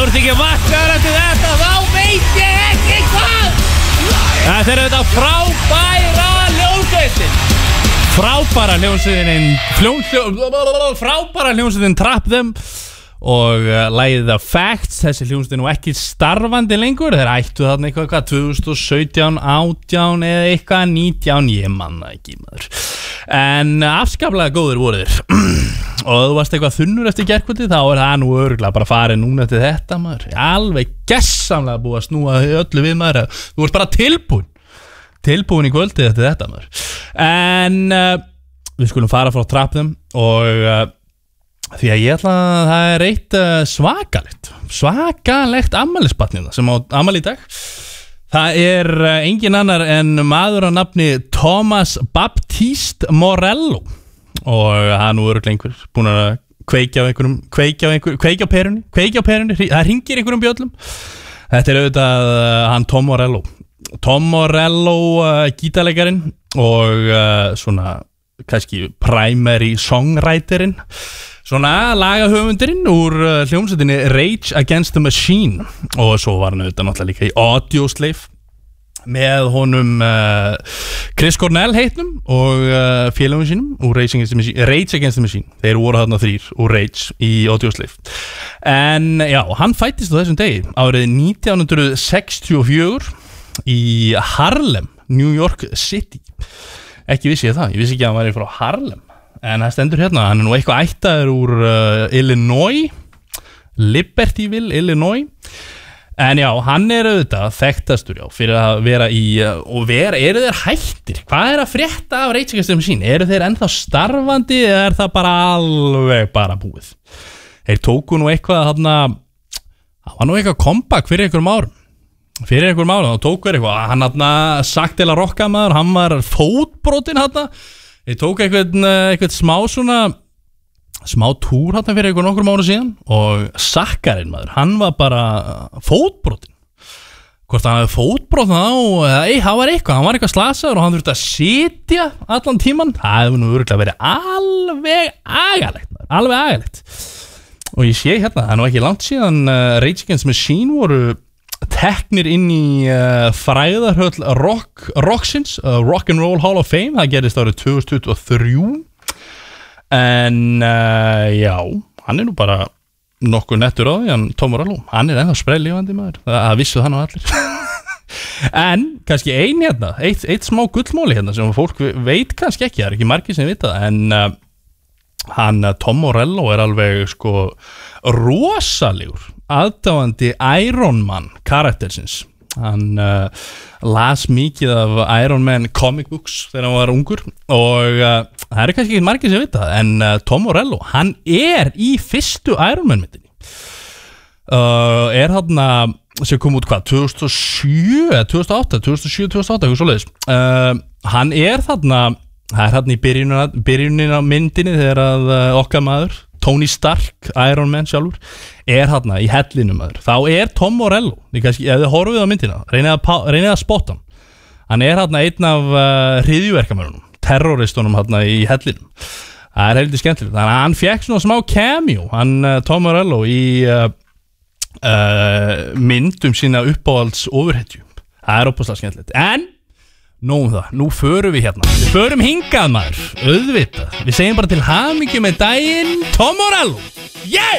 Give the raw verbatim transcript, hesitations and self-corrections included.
þú ert ekki vaknaður eftir þetta, þá veit ég ekki hvað. Þetta er þetta frábæra hljómsveitin. Frábæra hljómsveitin, frábæra hljómsveitin Trap Them. Og uh, lagið The Facts, þessi hljómsveit er nú ekki starfandi lengur. Þeir ættu þarna eitthvað, hvað, tvö þúsund og sautján, átján eða eitthvað, nítján, ég manna ekki maður. En afskaplega góður voru þeir. Og þú varst eitthvað þunnur eftir gærkvöldi, þá er það nú örgulega bara farið núna eftir þetta maður. Alveg gessamlega búið að snúa öllu við maður. Þú ert bara tilbúin, tilbúin í kvöldið eftir þetta maður. En uh, við skulum fara frá Trap Them og... Uh, Því að ég ætla að það er eitt uh, svakalegt, svakalegt afmælisbarnið sem á afmæli í dag. Það er uh, engin annar en maður á nafni Thomas Baptiste Morello og hann er örugglega einhver búin að kveikja á einhverjum, kveikja á einhverjum, kveikja á perunni, kveikja á perunni, það hringir einhverjum bjöllum. Þetta er auðvitað uh, hann Tom Morello, Tom Morello uh, gítarleikarinn og uh, svona kannski primary songwriterinn. Svona lagahöfundurinn úr uh, hljómsveitinni Rage Against the Machine og svo var hann auðvitað náttúrulega líka í Audioslave með honum uh, Chris Cornell heitnum og uh, félagum sínum úr Rage Against the Machine, Rage Against the Machine. Þeir voru þarna þrír úr Rage í Audioslave. En já, hann fættist á þessum degi árið nítján hundruð sextíu og fjögur í Harlem, New York City. Ekki vissi ég það, ég vissi ekki að hann væri frá Harlem. En það stendur hérna, hann er nú eitthvað ættaður úr uh, Illinois, Libertyville, Illinois. En já, hann er auðvitað þekktastur já, fyrir að vera í, uh, og vera, eru þeir hættir? Hvað er að frétta af Rage Against the Machine? Eru þeir ennþá starfandi eða er það bara alveg bara búið? Þeir tóku nú eitthvað, þarna, það var nú eitthvað comeback fyrir einhverjum árum. Fyrir einhverjum árum, þá tóku þeir eitthvað, hann þarna sagt til að rocka maður, hann var fótbrotinn þarna. Ég tók eitthvað, eitthvað smá svona smá túr hérna fyrir eitthvað nokkrum ára síðan og sakkarinn maður, hann var bara fótbrotinn. Hvort hann hefði fótbrotinn á, ei, hann var eitthvað, hann var eitthvað slasaður og hann þurfti að sitja allan tíman. Það hefði nú örgulega verið alveg agalegt maður, alveg agalegt. Og ég sé hérna, það er nú ekki langt síðan uh, Rage Against the Machine voru teknir inn í uh, fræðarhöll rock, rocksins, uh, Rock and Roll Hall of Fame. Það gerist árið tvö þúsund tuttugu og þrjú. En uh, já, hann er nú bara nokkuð nettur á því, hann Tom Morello, hann er ennþá sprelllifandi maður, það vissu það nú allir. En kannski ein hérna, eitt, eitt smá gullmóli hérna sem fólk veit kannski ekki, það er ekki margir sem vita það, en uh, hann Tom Morello er alveg sko rosalegur aðdáandi Iron Man karaktersins. Hann uh, las mikið af Iron Man comic books þegar hann var ungur og uh, það er kannski ekki margir sem vita það, en uh, Tom Morello, hann er í fyrstu Iron Man myndinni. Uh, er hann sem kom út hvað, tvö þúsund og sjö, tvö þúsund og átta, tvö þúsund og sjö, tvö þúsund og átta, eitthvað svoleiðis. Uh, hann er þarna, það er hann í byrjunin, byrjunin á myndinni þegar að uh, okkar maður Tony Stark, Iron Man sjálfur, er hérna í hellinu maður. Þá er Tom Morello, þið kannski, ef þið horfið á myndina, reynið að, reynið að spotta hann. Hann er hérna einn af uh, hryðjuverkamörunum, terroristunum hérna í hellinu. Það er heldur skemmtilegt. Þannig að hann fekk svona smá cameo, hann uh, Tom Morello í uh, uh, myndum sína uppáhalds ofurhetju. Það er opaslega skemmtilegt. En nú um það, nú förum við hérna Við förum hingað maður, auðvitað Við segjum bara til hamingju með daginn Tom Morello, yeah!